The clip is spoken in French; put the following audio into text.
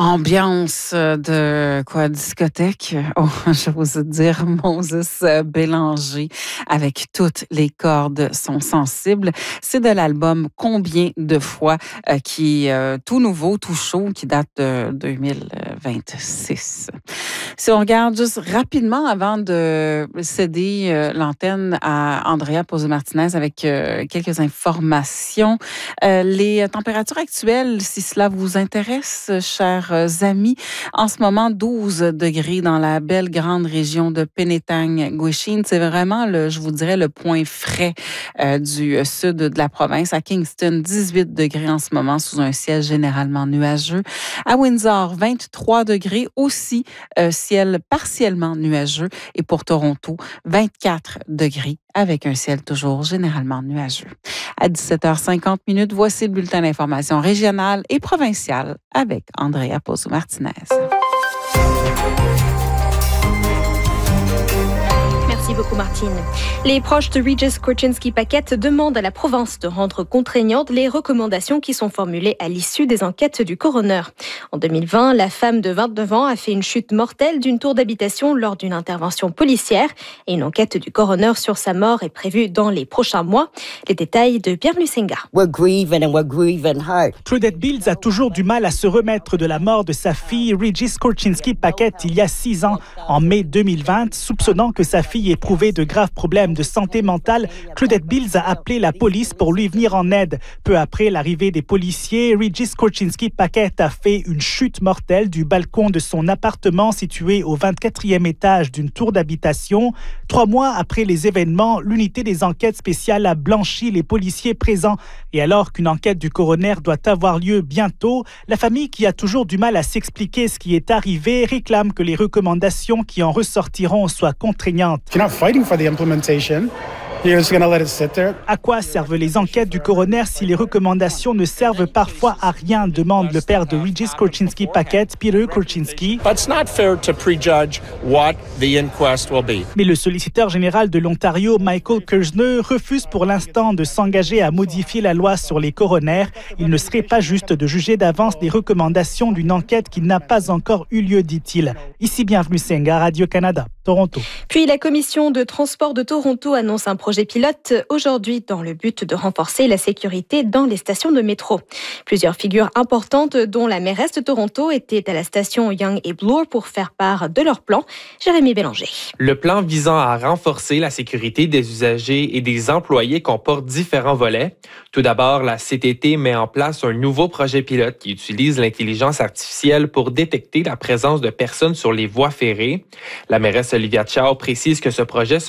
Ambiance de quoi, discothèque? Oh, je vous dire Moses Bélanger avec toutes les cordes sont sensibles. C'est de l'album Combien de fois qui est tout nouveau, tout chaud, qui date de 2026. Si on regarde juste rapidement avant de céder l'antenne à Andrea Pozzo-Martinez avec quelques informations. Les températures actuelles, si cela vous intéresse, chers amis, en ce moment 12 degrés dans la belle grande région de Penetang-Gwich'in. C'est vraiment, je vous dirais, le point frais du sud de la province. À Kingston, 18 degrés en ce moment sous un ciel généralement nuageux. À Windsor, 23 degrés aussi, ciel partiellement nuageux. Et pour Toronto, 24 degrés avec un ciel toujours généralement nuageux. À 17h50, voici le bulletin d'information régionale et provinciale avec Andrea Pozzo-Martinez. Merci beaucoup, Martine. Les proches de Regis Korchinski-Paquette demandent à la province de rendre contraignantes les recommandations qui sont formulées à l'issue des enquêtes du coroner. En 2020, la femme de 29 ans a fait une chute mortelle d'une tour d'habitation lors d'une intervention policière et une enquête du coroner sur sa mort est prévue dans les prochains mois. Les détails de Pierre Lusenga. Claudette Bills a toujours du mal à se remettre de la mort de sa fille Regis Korchinski-Paquette il y a 6 ans, en mai 2020, soupçonnant que sa fille éprouvait de graves problèmes de santé mentale. Claudette Bills a appelé la police pour lui venir en aide. Peu après l'arrivée des policiers, Regis Korchinski-Paquette a fait une chute mortelle du balcon de son appartement situé au 24e étage d'une tour d'habitation. 3 mois après les événements, l'unité des enquêtes spéciales a blanchi les policiers présents. Et alors qu'une enquête du coroner doit avoir lieu bientôt, la famille, qui a toujours du mal à s'expliquer ce qui est arrivé, réclame que les recommandations qui en ressortiront soient contraignantes. À quoi servent les enquêtes du coroner si les recommandations ne servent parfois à rien, demande le père de Regis Korchinski-Paquette, Peter Korchinski. Mais le solliciteur général de l'Ontario, Michael Kersner, refuse pour l'instant de s'engager à modifier la loi sur les coroners. Il ne serait pas juste de juger d'avance des recommandations d'une enquête qui n'a pas encore eu lieu, dit-il. Ici, bienvenue Senga, Radio-Canada, Toronto. Puis la commission de transport de Toronto annonce un projet pilote aujourd'hui dans le but de renforcer la sécurité dans les stations de métro. Plusieurs figures importantes, dont la mairesse de Toronto, étaient à la station Yonge et Bloor pour faire part de leur plan. Jérémy Bélanger. Le plan visant à renforcer la sécurité des usagers et des employés comporte différents volets. Tout d'abord, la CTT met en place un nouveau projet pilote qui utilise l'intelligence artificielle pour détecter la présence de personnes sur les voies ferrées. La mairesse Olivia Chow précise que ce projet